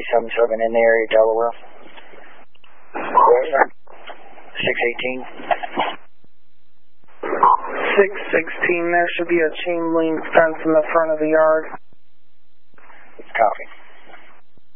377 in the area, Delaware. 618. 616, there should be a chain link fence in the front of the yard. Copy.